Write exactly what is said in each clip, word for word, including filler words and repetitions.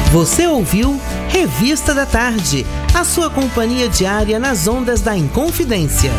Você ouviu Revista da Tarde, a sua companhia diária nas ondas da Inconfidência.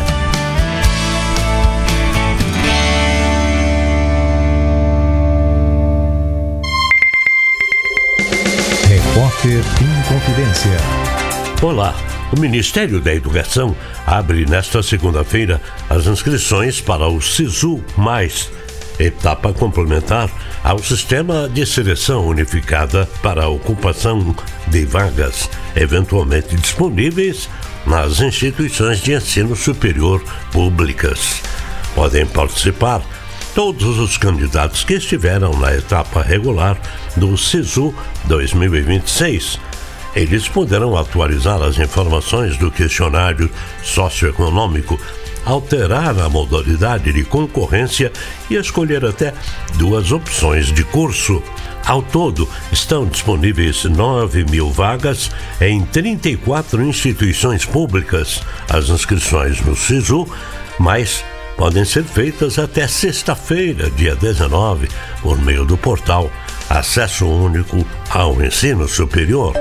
Repórter Inconfidência. Olá, o Ministério da Educação abre nesta segunda-feira as inscrições para o SISU Mais, etapa complementar ao sistema de seleção unificada para a ocupação de vagas eventualmente disponíveis nas instituições de ensino superior públicas. Podem participar todos os candidatos que estiveram na etapa regular do SISU dois mil e vinte e seis. Eles poderão atualizar as informações do questionário socioeconômico, alterar a modalidade de concorrência e escolher até duas opções de curso. Ao todo, estão disponíveis nove mil vagas em trinta e quatro instituições públicas. As inscrições no SISU Mais podem ser feitas até sexta-feira, dia dezenove, por meio do portal Acesso Único ao Ensino Superior.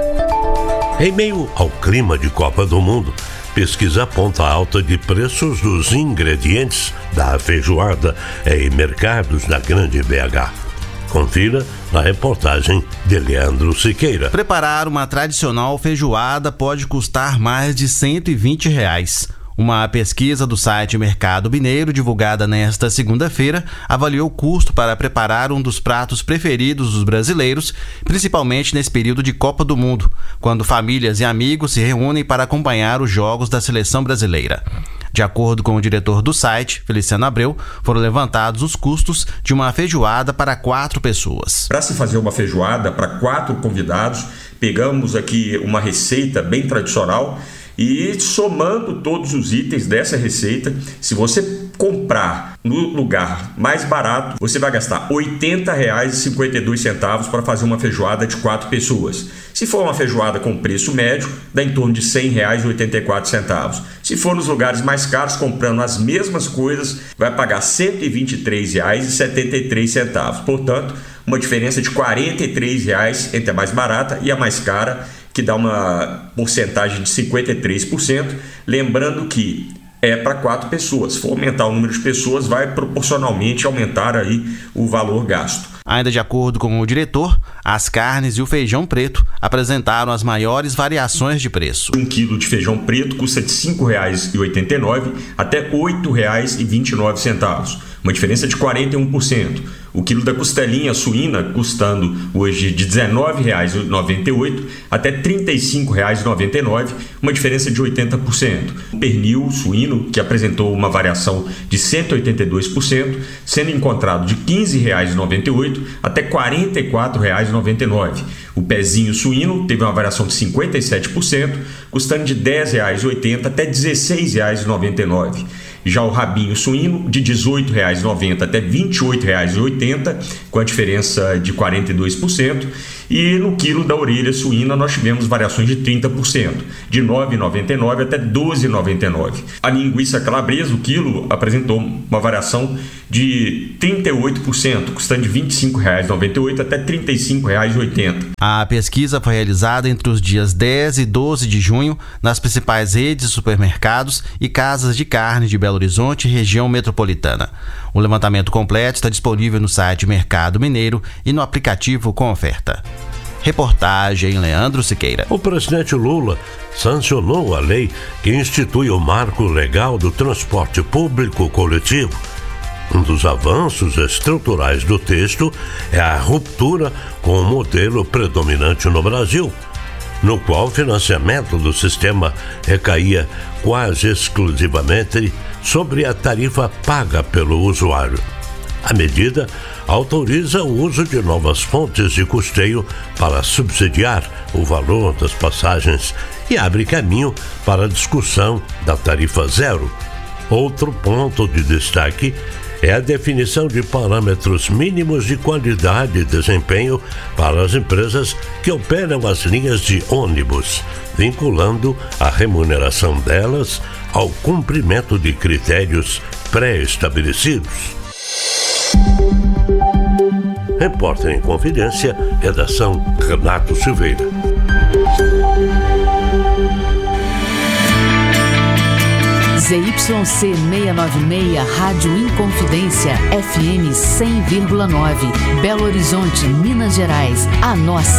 Em meio ao clima de Copa do Mundo, pesquisa aponta a alta de preços dos ingredientes da feijoada em mercados da Grande B H. Confira na reportagem de Leandro Siqueira. Preparar uma tradicional feijoada pode custar mais de cento e vinte reais. Uma pesquisa do site Mercado Mineiro, divulgada nesta segunda-feira, avaliou o custo para preparar um dos pratos preferidos dos brasileiros, principalmente nesse período de Copa do Mundo, quando famílias e amigos se reúnem para acompanhar os jogos da seleção brasileira. De acordo com o diretor do site, Feliciano Abreu, foram levantados os custos de uma feijoada para quatro pessoas. Para se fazer uma feijoada para quatro convidados, pegamos aqui uma receita bem tradicional e somando todos os itens dessa receita, se você comprar no lugar mais barato, você vai gastar oitenta reais e cinquenta e dois centavos para fazer uma feijoada de quatro pessoas. Se for uma feijoada com preço médio, dá em torno de cem reais e oitenta e quatro centavos. Se for nos lugares mais caros, comprando as mesmas coisas, vai pagar cento e vinte e três reais e setenta e três centavos. Portanto, uma diferença de quarenta e três reais entre a mais barata e a mais cara, que dá uma porcentagem de cinquenta e três por cento, lembrando que é para quatro pessoas. Se for aumentar o número de pessoas, vai proporcionalmente aumentar aí o valor gasto. Ainda de acordo com o diretor, as carnes e o feijão preto apresentaram as maiores variações de preço. Um quilo de feijão preto custa de cinco reais e oitenta e nove centavos até oito reais e vinte e nove centavos, uma diferença de quarenta e um por cento. O quilo da costelinha suína custando hoje de dezenove reais e noventa e oito centavos até trinta e cinco reais e noventa e nove centavos, uma diferença de oitenta por cento. O pernil suíno, que apresentou uma variação de cento e oitenta e dois por cento, sendo encontrado de quinze reais e noventa e oito centavos até quarenta e quatro reais e noventa e nove centavos. O pezinho suíno teve uma variação de cinquenta e sete por cento, custando de dez reais e oitenta centavos até dezesseis reais e noventa e nove centavos. Já o rabinho suíno, de dezoito reais e noventa centavos até vinte e oito reais e oitenta centavos, com a diferença de quarenta e dois por cento. E no quilo da orelha suína nós tivemos variações de trinta por cento, de nove reais e noventa e nove centavos até doze reais e noventa e nove centavos. A linguiça calabresa, o quilo, apresentou uma variação de trinta e oito por cento, custando de vinte e cinco reais e noventa e oito centavos até trinta e cinco reais e oitenta centavos. A pesquisa foi realizada entre os dias dez e doze de junho nas principais redes de supermercados e casas de carne de Belo Horizonte e região metropolitana. O levantamento completo está disponível no site Mercado Mineiro e no aplicativo Com Oferta. Reportagem Leandro Siqueira. O presidente Lula sancionou a lei que institui o marco legal do transporte público coletivo. Um dos avanços estruturais do texto é a ruptura com o modelo predominante no Brasil, no qual o financiamento do sistema recaía quase exclusivamente sobre a tarifa paga pelo usuário. A medida autoriza o uso de novas fontes de custeio para subsidiar o valor das passagens e abre caminho para a discussão da tarifa zero. Outro ponto de destaque é a definição de parâmetros mínimos de qualidade e desempenho para as empresas que operam as linhas de ônibus, vinculando a remuneração delas ao cumprimento de critérios pré-estabelecidos. Repórter em Confidência, redação Renato Silveira. Z Y C seiscentos e noventa e seis, Rádio Inconfidência, F M cem vírgula nove, Belo Horizonte, Minas Gerais, a nossa